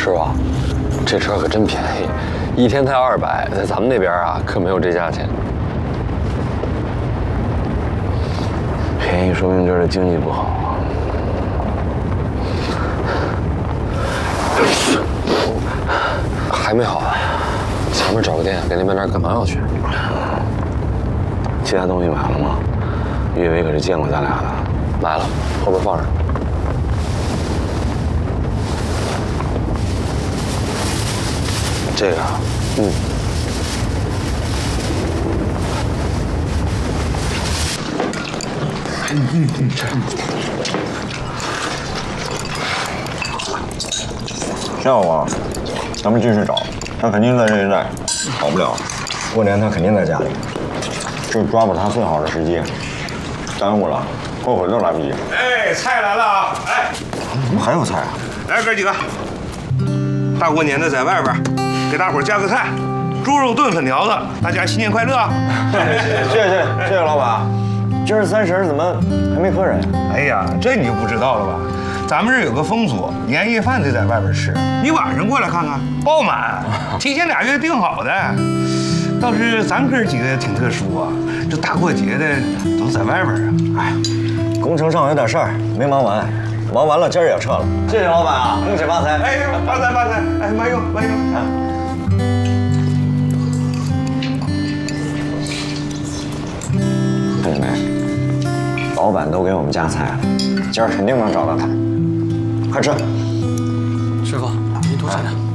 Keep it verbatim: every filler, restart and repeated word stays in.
师傅，这车可真便宜，一天才二百，在咱们那边啊可没有这价钱。 便宜说明这儿的经济不好。 还没好啊，前面找个店给那边那干嘛要去？ 其他东西买了吗？岳伟可是见过咱俩的。 买了，后边放着。这个，嗯。嗯嗯嗯，这。 下午啊，咱们继续找，他肯定在这一带，跑不了。过年他肯定在家里，这抓捕他最好的时机。耽误了，后悔都来不及。 哎，菜来了啊！哎， 怎么还有菜啊？ 来哥几个，大过年的在外边，给大伙加个菜，猪肉炖粉条子，大家新年快乐！ 谢谢谢谢老板。今儿三十怎么还没客人呀？ 哎呀，这你就不知道了吧？咱们这儿有个风俗，年夜饭得在外边吃。你晚上过来看看，爆满，提前俩月订好的。倒是咱哥几个挺特殊啊，这大过节的都在外边啊。哎， 工程上有点事儿，没忙完，忙完了今儿也撤了。谢谢老板啊，恭喜发财！ 哎，发财发财！哎，慢用慢用啊！ 看见没？老板都给我们加菜了，今儿肯定能找到他。快吃！ 师傅，您多吃点。